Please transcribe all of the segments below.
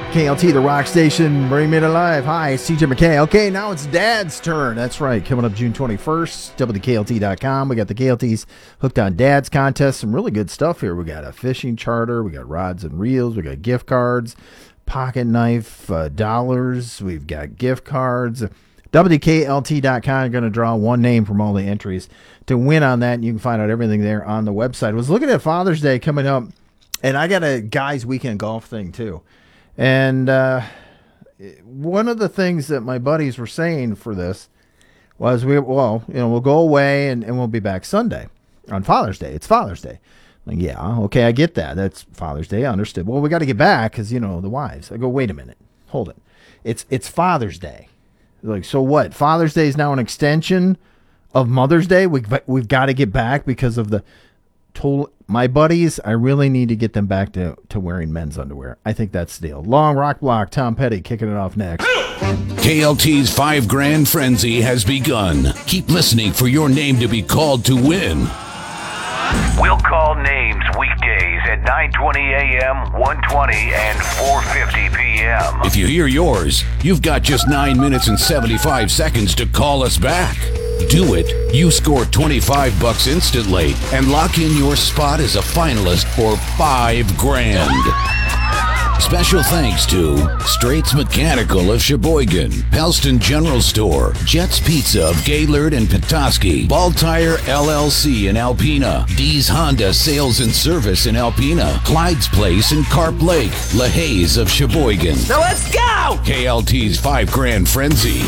KLT, the rock station, bring me to life. Hi, it's CJ McKay. Okay, now it's Dad's turn. That's right. Coming up June 21st, WKLT.com. We got the KLT's Hooked on Dads contest. Some really good stuff here. We got a fishing charter. We got rods and reels. We got gift cards, pocket knife, dollars. We've got gift cards. WKLT.com. You're going to draw one name from all the entries to win on that. And you can find out everything there on the website. I was looking at Father's Day coming up, and I got a guys' weekend golf thing too. And one of the things that my buddies were saying for this was, we'll go away and we'll be back Sunday on Father's Day. It's Father's Day. Like, yeah, okay, I get that. That's Father's Day. I understood. Well, we got to get back because, the wives. I go, wait a minute. Hold it. It's Father's Day. Like, so what? Father's Day is now an extension of Mother's Day? We've got to get back because of the total. My buddies, I really need to get them back to wearing men's underwear. I think that's the deal. Long Rock Block, Tom Petty kicking it off next. KLT's $5 Frenzy has begun. Keep listening for your name to be called to win. We'll call names weekdays at 9:20 a.m., 1:20, and 4:50 p.m. If you hear yours, you've got just 9 minutes and 75 seconds to call us back. Do it, you score $25 instantly and lock in your spot as a finalist for $5,000. Special thanks to Straits Mechanical of Sheboygan, Pelston General Store, Jets Pizza of Gaylord and Petoskey, Ball Tire LLC in Alpena, D's Honda Sales and Service in Alpena, Clyde's Place in Carp Lake, LaHaye's of Sheboygan. Now let's go! KLT's $5 Frenzy.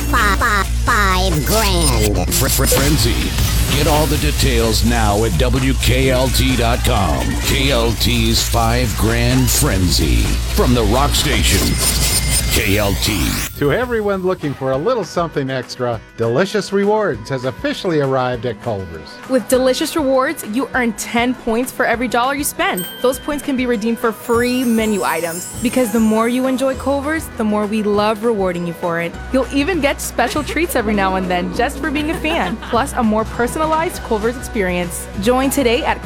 $5,000. Frenzy. Get all the details now at WKLT.com. KLT's $5 Frenzy. From the rock station, KLT. To everyone looking for a little something extra, Delicious Rewards has officially arrived at Culver's. With Delicious Rewards, you earn 10 points for every dollar you spend. Those points can be redeemed for free menu items. Because the more you enjoy Culver's, the more we love rewarding you for it. You'll even get special treats every now and then just for being a fan, plus a more personalized Culver's experience. Join today at